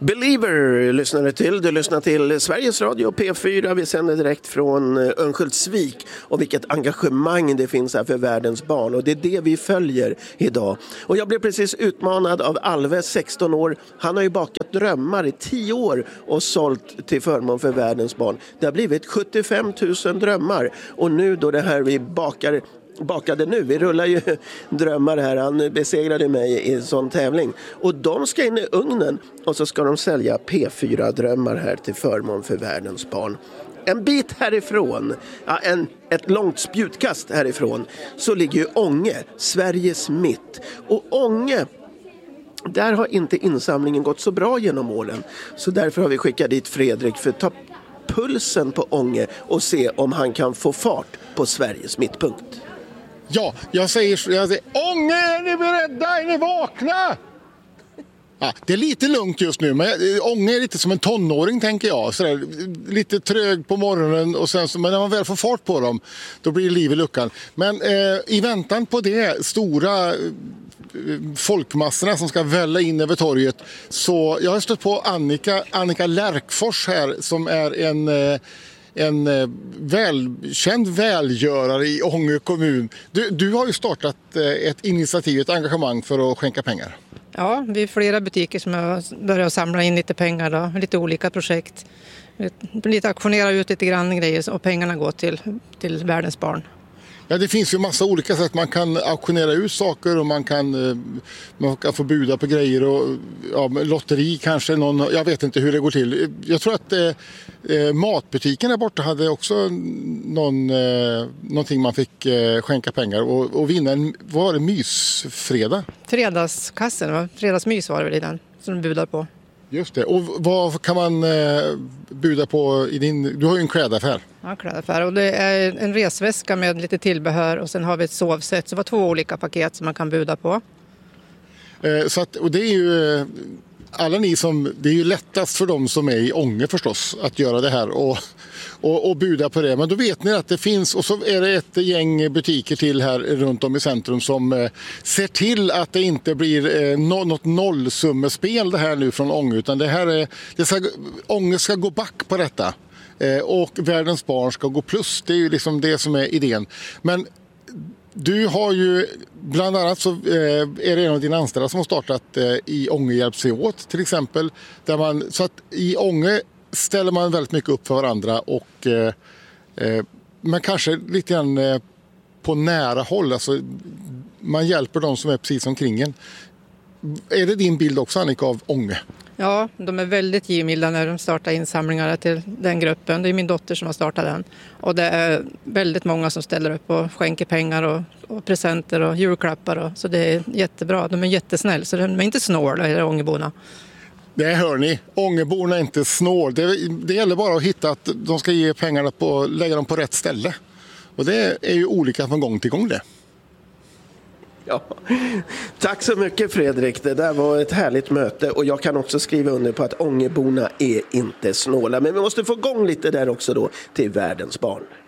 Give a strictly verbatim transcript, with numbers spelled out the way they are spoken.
Believer lyssnade till. Du lyssnar till Sveriges Radio P fyra. Vi sänder direkt från Örnsköldsvik. Och vilket engagemang det finns här för världens barn. Och det är det vi följer idag. Och jag blev precis utmanad av Alve, sexton år. Han har ju bakat drömmar i tio år och sålt till förmån för världens barn. Det har blivit sjuttiofem tusen drömmar. Och nu då det här vi bakar... bakade nu. Vi rullar ju drömmar här. Han besegrade mig i en sån tävling. Och de ska in i ugnen och så ska de sälja P fyra-drömmar här till förmån för världens barn. En bit härifrån, ja, en, ett långt spjutkast härifrån, så ligger ju Ånge, Sveriges mitt. Och Ånge, där har inte insamlingen gått så bra genom åren. Så därför har vi skickat dit Fredrik för att ta pulsen på Ånge och se om han kan få fart på Sveriges mittpunkt. Ja, jag säger, jag säger Ånge, är ni beredda? Är ni vakna? Ja, det är lite lugnt just nu, men Ånge är lite som en tonåring tänker jag. Så där, lite trög på morgonen och sen så, men när man väl får fart på dem, då blir det liv i luckan. Men eh, i väntan på det stora eh, folkmassorna som ska välla in över torget, så jag har stött på Annika, Annika Lärkfors här som är en... Eh, en välkänd välgörare i Ånge kommun. Du, du har ju startat ett initiativ, ett engagemang för att skänka pengar. Ja, vi är flera butiker som har börjat samla in lite pengar då, lite olika projekt. Lite aktionera ut lite grann grejer och pengarna går till, till världens barn. Ja, det finns ju massa olika sätt. Man kan auktionera ut saker och man kan, man kan få buda på grejer och ja, lotteri kanske. Någon, jag vet inte hur det går till. Jag tror att eh, matbutiken där borta hade också någon, eh, någonting man fick eh, skänka pengar och, och vinna en, vad var det, mysfredag? Fredagskassen, va? Fredagsmys var det väl i den som de budar på. Just det. Och vad kan man eh, buda på i din... Du har ju en klädaffär. Ja, klädaffär. Och det är en resväska med lite tillbehör och sen har vi ett sovsätt. Så det var två olika paket som man kan buda på. Eh, så att, och det är ju... Alla ni som... Det är ju lättast för dem som är i Ånge förstås att göra det här och, och, och buda på det. Men då vet ni att det finns... Och så är det ett gäng butiker till här runt om i centrum som eh, ser till att det inte blir eh, no, något nollsummespel det här nu från Ånge. Utan det här är... Det ska, Ånge ska gå back på detta. Eh, och världens barn ska gå plus. Det är ju liksom det som är idén. Men... Du har ju, bland annat så eh, är det en av dina anställda som har startat eh, i Ånge hjälps sig åt till exempel. Där man, så att i Ånge ställer man väldigt mycket upp för varandra och eh, eh, man kanske lite grann eh, på nära håll. Alltså, man hjälper de som är precis omkring en. Är det din bild också, Annika, av Ånge? Ja, de är väldigt givmilda när de startar insamlingar till den gruppen. Det är min dotter som har startat den. Och det är väldigt många som ställer upp och skänker pengar och, och presenter och julklappar. Och, så det är jättebra. De är jättesnäll, så de är inte snåla, är Ångeborna. Det hör ni. Ångeborna är inte snål. Det, det gäller bara att hitta att de ska ge pengarna på, lägga dem på rätt ställe. Och det är ju olika från gång till gång det. Ja. Tack så mycket Fredrik, det där var ett härligt möte och jag kan också skriva under på att Ångeborna är inte snåla, men vi måste få igång lite där också då till världens barn.